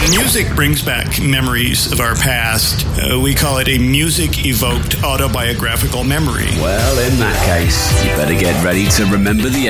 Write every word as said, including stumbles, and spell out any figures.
When music brings back memories of our past, uh, we call it a music-evoked autobiographical memory. Well, in that case, you better get ready to remember the